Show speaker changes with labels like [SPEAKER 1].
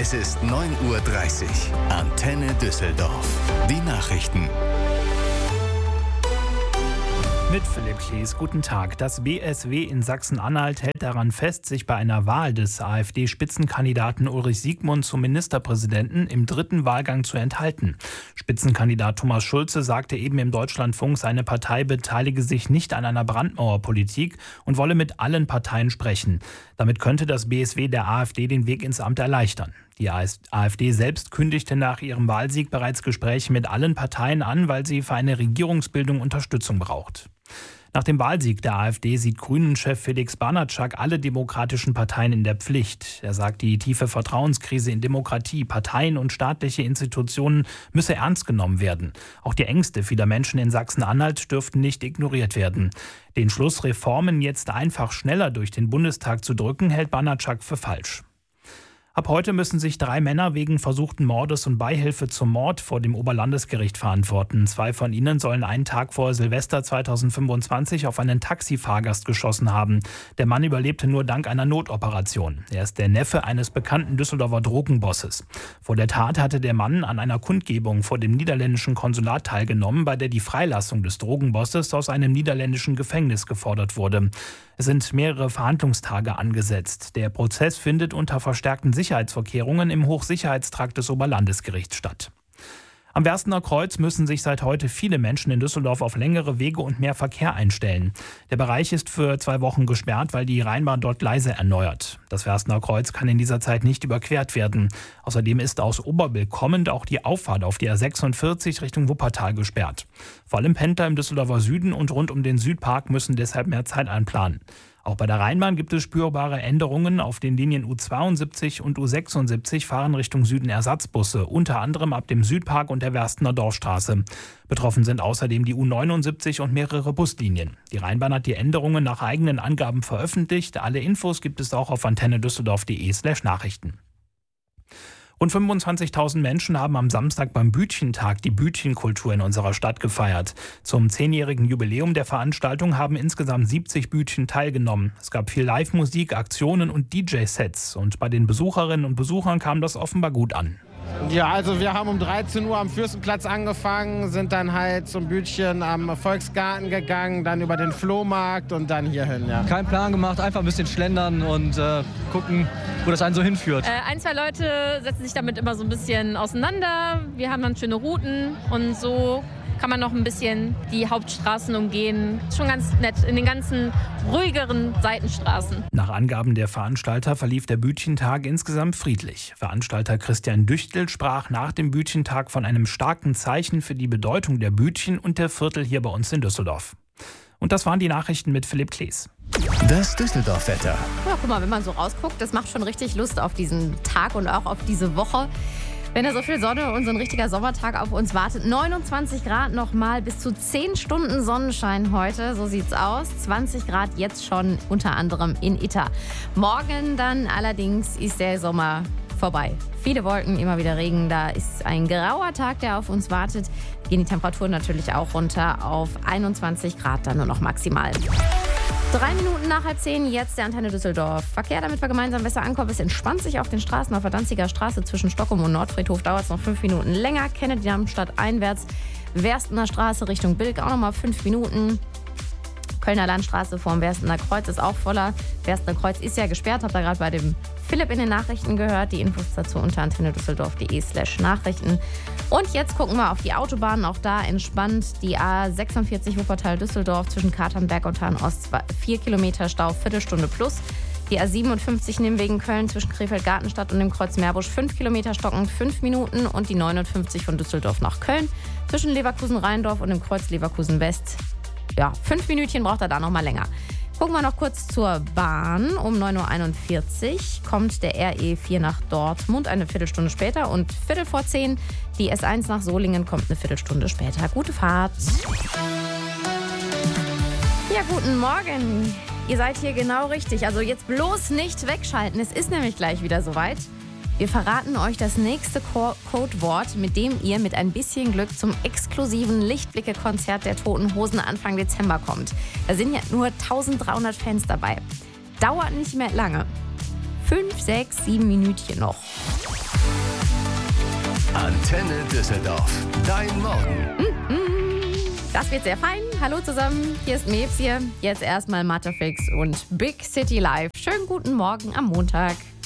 [SPEAKER 1] Es ist 9:30 Uhr. Antenne Düsseldorf. Die Nachrichten.
[SPEAKER 2] Mit Philipp Klees, guten Tag. Das BSW in Sachsen-Anhalt hält daran fest, sich bei einer Wahl des AfD-Spitzenkandidaten Ulrich Siegmund zum Ministerpräsidenten im dritten Wahlgang zu enthalten. Spitzenkandidat Thomas Schulze sagte eben im Deutschlandfunk, seine Partei beteilige sich nicht an einer Brandmauerpolitik und wolle mit allen Parteien sprechen. Damit könnte das BSW der AfD den Weg ins Amt erleichtern. Die AfD selbst kündigte nach ihrem Wahlsieg bereits Gespräche mit allen Parteien an, weil sie für eine Regierungsbildung Unterstützung braucht. Nach dem Wahlsieg der AfD sieht Grünen-Chef Felix Barnatschak alle demokratischen Parteien in der Pflicht. Er sagt, die tiefe Vertrauenskrise in Demokratie, Parteien und staatliche Institutionen müsse ernst genommen werden. Auch die Ängste vieler Menschen in Sachsen-Anhalt dürften nicht ignoriert werden. Den Schluss, Reformen jetzt einfach schneller durch den Bundestag zu drücken, hält Barnatschak für falsch. Ab heute müssen sich 3 Männer wegen versuchten Mordes und Beihilfe zum Mord vor dem Oberlandesgericht verantworten. 2 von ihnen sollen einen Tag vor Silvester 2025 auf einen Taxifahrgast geschossen haben. Der Mann überlebte nur dank einer Notoperation. Er ist der Neffe eines bekannten Düsseldorfer Drogenbosses. Vor der Tat hatte der Mann an einer Kundgebung vor dem niederländischen Konsulat teilgenommen, bei der die Freilassung des Drogenbosses aus einem niederländischen Gefängnis gefordert wurde. Es sind mehrere Verhandlungstage angesetzt. Der Prozess findet unter verstärkten Sicherheitsvorkehrungen im Hochsicherheitstrakt des Oberlandesgerichts statt. Am Werstener Kreuz müssen sich seit heute viele Menschen in Düsseldorf auf längere Wege und mehr Verkehr einstellen. Der Bereich ist für 2 Wochen gesperrt, weil die Rheinbahn dort Gleise erneuert. Das Werstener Kreuz kann in dieser Zeit nicht überquert werden. Außerdem ist aus Oberbilk kommend auch die Auffahrt auf die A46 Richtung Wuppertal gesperrt. Vor allem Pendler im Düsseldorfer Süden und rund um den Südpark müssen deshalb mehr Zeit einplanen. Auch bei der Rheinbahn gibt es spürbare Änderungen. Auf den Linien U72 und U76 fahren Richtung Süden Ersatzbusse, unter anderem ab dem Südpark und der Werstener Dorfstraße. Betroffen sind außerdem die U79 und mehrere Buslinien. Die Rheinbahn hat die Änderungen nach eigenen Angaben veröffentlicht. Alle Infos gibt es auch auf antennedüsseldorf.de/Nachrichten. Rund 25.000 Menschen haben am Samstag beim Bütchentag die Bütchenkultur in unserer Stadt gefeiert. Zum 10-jährigen Jubiläum der Veranstaltung haben insgesamt 70 Bütchen teilgenommen. Es gab viel Live-Musik, Aktionen und DJ-Sets. Und bei den Besucherinnen und Besuchern kam das offenbar gut an.
[SPEAKER 3] Ja, also wir haben um 13 Uhr am Fürstenplatz angefangen, sind dann halt zum Bütchen am Volksgarten gegangen, dann über den Flohmarkt und dann hierhin, ja.
[SPEAKER 4] Kein Plan gemacht, einfach ein bisschen schlendern und gucken, wo das einen so hinführt.
[SPEAKER 5] 1, 2 Leute setzen sich damit immer so ein bisschen auseinander. Wir haben dann schöne Routen und so kann man noch ein bisschen die Hauptstraßen umgehen. Schon ganz nett, in den ganzen ruhigeren Seitenstraßen.
[SPEAKER 2] Nach Angaben der Veranstalter verlief der Bütchentag insgesamt friedlich. Veranstalter Christian Düchtel sprach nach dem Bütchentag von einem starken Zeichen für die Bedeutung der Bütchen und der Viertel hier bei uns in Düsseldorf. Und das waren die Nachrichten mit Philipp Klees.
[SPEAKER 1] Das Düsseldorf-Wetter.
[SPEAKER 6] Ja, guck mal, wenn man so rausguckt, das macht schon richtig Lust auf diesen Tag und auch auf diese Woche. Wenn da so viel Sonne und so ein richtiger Sommertag auf uns wartet. 29 Grad nochmal, bis zu 10 Stunden Sonnenschein heute. So sieht's aus. 20 Grad jetzt schon unter anderem in Itter. Morgen dann allerdings ist der Sommer vorbei. Viele Wolken, immer wieder Regen. Da ist ein grauer Tag, der auf uns wartet. Gehen die Temperaturen natürlich auch runter auf 21 Grad dann nur noch maximal. 3 Minuten nach 9:30, jetzt der Antenne Düsseldorf. Verkehr, damit wir gemeinsam besser ankommen. Es entspannt sich auf den Straßen. Auf der Danziger Straße zwischen Stockholm und Nordfriedhof dauert es noch 5 Minuten länger. Kennedy-Darmstadt einwärts. Werstener Straße Richtung Bilk auch nochmal 5 Minuten. Kölner Landstraße vorm Werstener Kreuz ist auch voller. Werstener Kreuz ist ja gesperrt. Habt ihr gerade bei dem Philipp in den Nachrichten gehört. Die Infos dazu unter antennedüsseldorf.de/Nachrichten. Und jetzt gucken wir auf die Autobahnen. Auch da entspannt die A46 Wuppertal-Düsseldorf zwischen Katernberg und Tarn-Ost 4 Kilometer Stau, Viertelstunde plus. Die A57 Nimwegen-Köln zwischen Krefeld-Gartenstadt und dem Kreuz Meerbusch 5 Kilometer stockend 5 Minuten. Und die 59 von Düsseldorf nach Köln zwischen Leverkusen-Rheindorf und dem Kreuz Leverkusen-West. Ja, 5 Minütchen braucht er da noch mal länger. Gucken wir noch kurz zur Bahn. Um 9:41 Uhr kommt der RE4 nach Dortmund, eine Viertelstunde später. Und 9:45 die S1 nach Solingen kommt eine Viertelstunde später. Gute Fahrt. Ja, guten Morgen. Ihr seid hier genau richtig. Also jetzt bloß nicht wegschalten. Es ist nämlich gleich wieder soweit. Wir verraten euch das nächste Codewort, mit dem ihr mit ein bisschen Glück zum exklusiven Lichtblicke-Konzert der Toten Hosen Anfang Dezember kommt. Da sind ja nur 1300 Fans dabei. Dauert nicht mehr lange. 5, 6, 7 Minütchen noch.
[SPEAKER 1] Antenne Düsseldorf. Dein Morgen.
[SPEAKER 6] Das wird sehr fein. Hallo zusammen, hier ist Mebs hier. Jetzt erstmal Mathefix und Big City Live. Schönen guten Morgen am Montag.